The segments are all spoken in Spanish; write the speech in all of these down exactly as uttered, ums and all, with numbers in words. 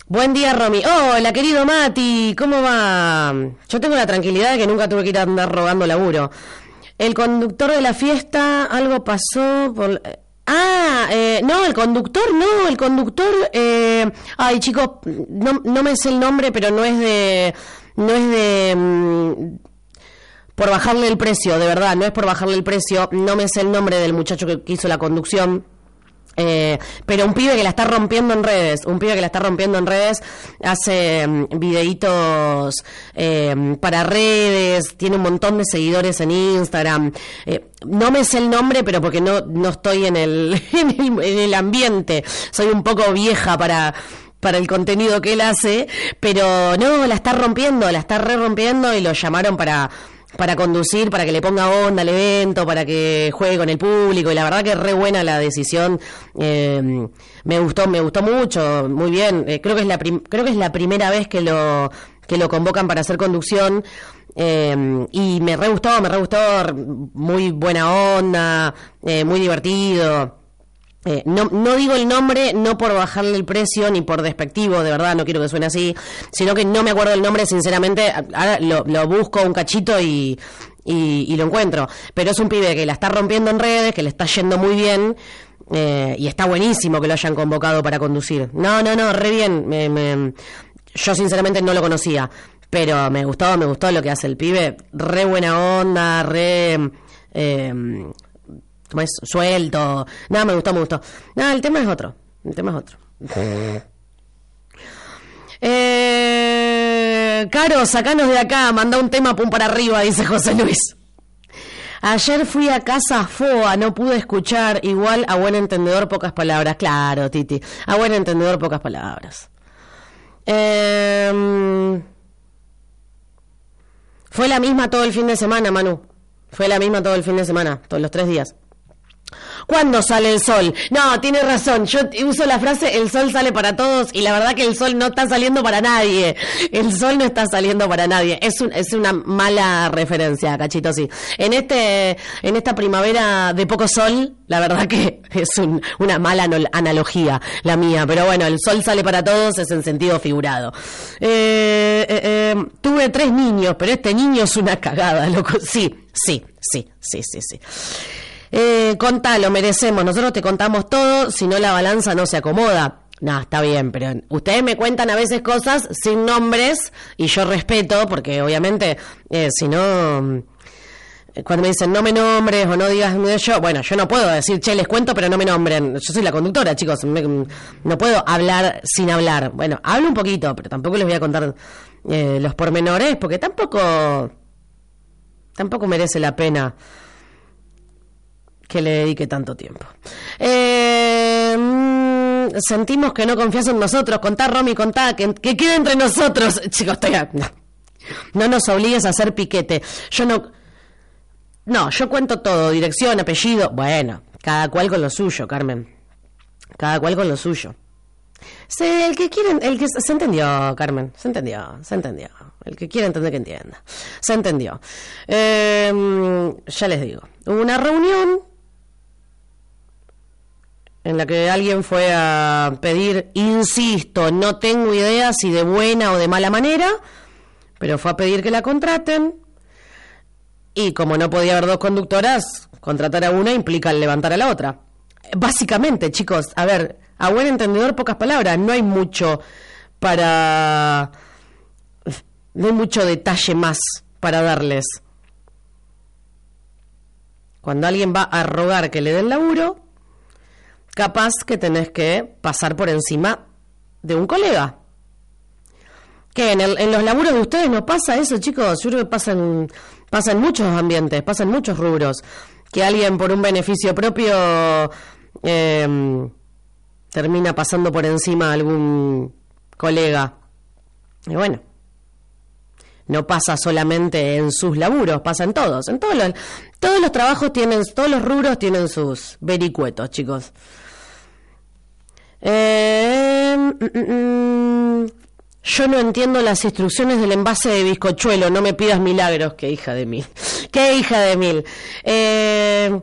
Buen día, Romy. Hola, querido Mati, ¿cómo va? Yo tengo la tranquilidad de que nunca tuve que ir a andar rogando laburo. El conductor de la fiesta, algo pasó por... Ah, eh, no, el conductor, no, el conductor... Eh... Ay, chicos, no, no me sé el nombre, pero no es de... No es de... Mmm... por bajarle el precio, de verdad, no es por bajarle el precio, no me sé el nombre del muchacho que, que hizo la conducción. Eh, pero un pibe que la está rompiendo en redes, un pibe que la está rompiendo en redes, hace um, videitos eh, para redes, tiene un montón de seguidores en Instagram. Eh, no me sé el nombre, pero porque no no estoy en el, en el en el ambiente, soy un poco vieja para para el contenido que él hace, pero no, la está rompiendo, la está re rompiendo y lo llamaron para para conducir, para que le ponga onda al evento, para que juegue con el público, y la verdad que es re buena la decisión. Eh, me gustó, me gustó mucho, muy bien. Eh, creo que es la prim- creo que es la primera vez que lo que lo convocan para hacer conducción. Eh, y me re gustó, me re gustó, muy buena onda, eh, muy divertido. Eh, no, no digo el nombre no por bajarle el precio ni por despectivo, de verdad no quiero que suene así, sino que no me acuerdo el nombre, sinceramente. Ahora lo, lo busco un cachito y, y, y lo encuentro, pero es un pibe que la está rompiendo en redes, que le está yendo muy bien, eh, y está buenísimo que lo hayan convocado para conducir. No, no, no, re bien. Me, me, yo sinceramente no lo conocía, pero me gustó, me gustó lo que hace el pibe, re buena onda, re... Eh, como es suelto. Nada, me gustó, me gustó. Nada, el tema es otro. El tema es otro. eh, Caro, sacanos de acá, manda un tema pum para arriba, dice José Luis. Ayer fui a casa Foa, no pude escuchar, igual a buen entendedor pocas palabras. Claro, Titi, a buen entendedor pocas palabras. Eh, fue la misma todo el fin de semana, Manu. Fue la misma todo el fin de semana, todos los tres días. ¿Cuándo sale el sol? No, tiene razón, yo uso la frase el sol sale para todos, y la verdad que el sol no está saliendo para nadie. El sol no está saliendo para nadie. Es un, es una mala referencia, Cachito, sí. En este en esta primavera de poco sol, la verdad que es un, una mala analogía la mía, pero bueno, el sol sale para todos es en sentido figurado. Eh, eh, eh, tuve tres niños, pero este niño es una cagada, loco. Sí, sí, sí, sí, sí, sí. Eh, contá, lo merecemos, nosotros te contamos todo, si no la balanza no se acomoda. No, está bien, pero ustedes me cuentan a veces cosas sin nombres y yo respeto, porque obviamente, eh, si no, cuando me dicen no me nombres o no digas yo, bueno, yo no puedo decir, che, les cuento, pero no me nombren. Yo soy la conductora, chicos, me, no puedo hablar sin hablar. Bueno, hablo un poquito, pero tampoco les voy a contar eh, los pormenores, porque tampoco, tampoco merece la pena que le dedique tanto tiempo. Eh, mmm, sentimos que no confías en nosotros. Contá, Romy, contá, que, que quede entre nosotros. Chicos, estoy a, no. no nos obligues a hacer piquete. Yo no... No, yo cuento todo, dirección, apellido. Bueno, cada cual con lo suyo, Carmen. Cada cual con lo suyo. Sí, el que quiere... El que, se entendió, Carmen. Se entendió, se entendió. El que quiere entender, que entienda. Se entendió. Eh, ya les digo. Hubo una reunión en la que alguien fue a pedir, insisto, no tengo idea si de buena o de mala manera, pero fue a pedir que la contraten, y como no podía haber dos conductoras, contratar a una implica levantar a la otra. Básicamente, chicos, a ver, a buen entendedor pocas palabras, no hay mucho para... no hay mucho detalle más para darles. Cuando alguien va a rogar que le den laburo, capaz que tenés que pasar por encima de un colega. ¿Qué? ¿En, el, en los laburos de ustedes no pasa eso, chicos? Yo creo que pasa en, pasa en muchos ambientes, pasa en muchos rubros, que alguien por un beneficio propio eh, termina pasando por encima a algún colega. Y bueno, no pasa solamente en sus laburos, pasa en todos, en todos los, todos los trabajos tienen, todos los rubros tienen sus vericuetos, chicos. Eh, mm, mm, yo no entiendo las instrucciones del envase de bizcochuelo, no me pidas milagros, qué hija de mil, qué hija de mil. Eh...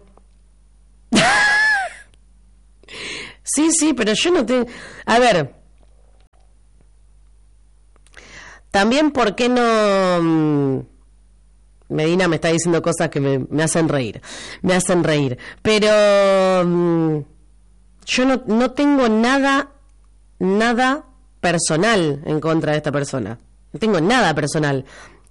sí, sí, pero yo no tengo, a ver, También, ¿por qué no...? Medina me está diciendo cosas que me, me hacen reír. Me hacen reír. Pero um, yo no, no tengo nada, nada personal en contra de esta persona. No tengo nada personal.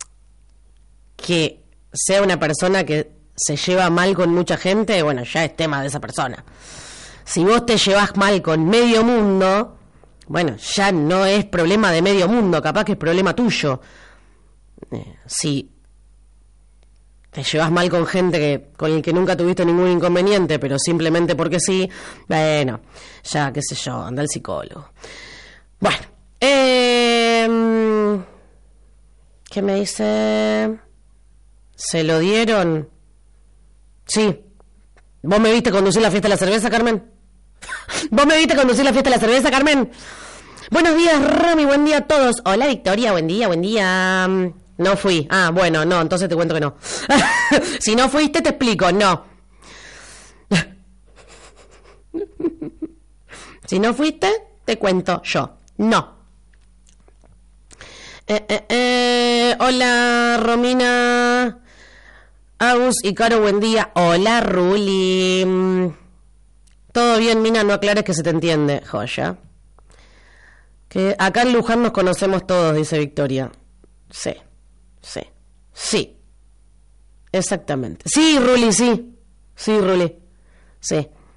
Que sea una persona que se lleva mal con mucha gente, bueno, ya es tema de esa persona. Si vos te llevas mal con medio mundo... Bueno, ya no es problema de medio mundo, capaz que es problema tuyo. Eh, si te llevas mal con gente que con el que nunca tuviste ningún inconveniente, pero simplemente porque sí, bueno, ya qué sé yo, anda al psicólogo. Bueno, eh, ¿qué me dice? ¿Se lo dieron? Sí. ¿Vos me viste conducir la fiesta de la cerveza, Carmen? ¿Vos me viste conducir la fiesta de la cerveza, Carmen? Buenos días, Rami, buen día a todos. Hola, Victoria, buen día, buen día. No fui. Ah, bueno, no, entonces te cuento que no. Si no fuiste, te explico, no. Si no fuiste, te cuento yo. No. Eh, eh, eh, hola, Romina. Agus y Caro, buen día. Hola, Ruli. Todo bien, Mina, no aclares que se te entiende. Joya. Que acá en Luján nos conocemos todos, dice Victoria. Sí, sí, sí. Exactamente. Sí, Ruli, sí. Sí, Ruli. Sí.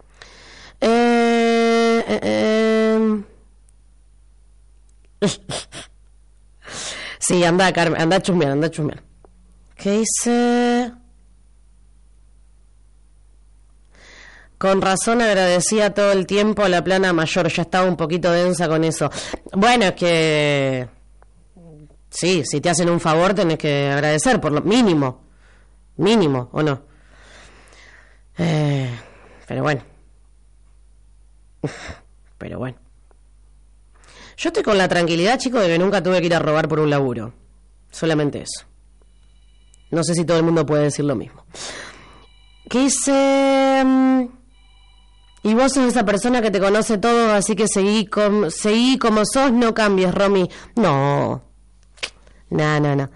Eh, eh, eh. Sí, anda, Carmen, anda a chusmear, anda a chusmear. ¿Qué dice? Con razón agradecía todo el tiempo a la plana mayor, ya estaba un poquito densa con eso. Bueno, es que... Sí, si te hacen un favor tenés que agradecer, por lo mínimo. Mínimo, ¿o no? Eh, pero bueno. Pero bueno. Yo estoy con la tranquilidad, chicos, de que nunca tuve que ir a robar por un laburo. Solamente eso. No sé si todo el mundo puede decir lo mismo. ¿Qué hice? Y vos sos esa persona que te conoce todo, así que seguí, com, seguí como sos, no cambies, Romy. No. No, no, no.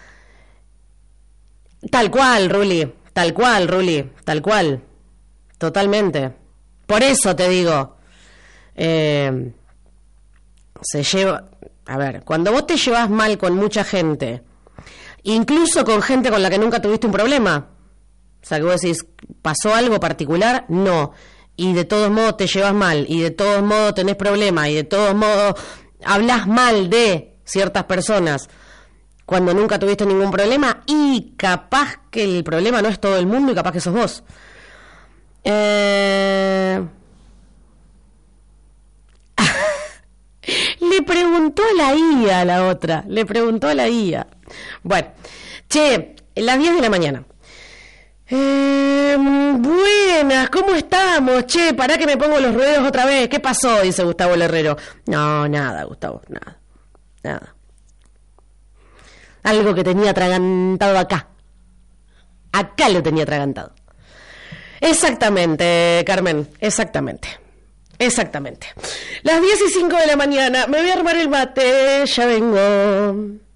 Tal cual, Ruli. Tal cual, Ruli. Tal cual. Totalmente. Por eso te digo. Eh, se lleva... A ver, cuando vos te llevas mal con mucha gente, incluso con gente con la que nunca tuviste un problema, o sea, que vos decís, ¿pasó algo particular? No. Y de todos modos te llevas mal, y de todos modos tenés problemas, y de todos modos hablas mal de ciertas personas cuando nunca tuviste ningún problema, y capaz que el problema no es todo el mundo y capaz que sos vos. Eh... Le preguntó a la I A a la otra, le preguntó a la I A. Bueno, che, las diez de la mañana. Eh, buenas, ¿cómo estamos? Che, pará que me pongo los ruedos otra vez. ¿Qué pasó? Dice Gustavo el Herrero. No, nada, Gustavo, nada. Nada. Algo que tenía atragantado acá. Acá lo tenía atragantado. Exactamente, Carmen, exactamente. Exactamente. Las diez y cinco de la mañana. Me voy a armar el mate, ya vengo.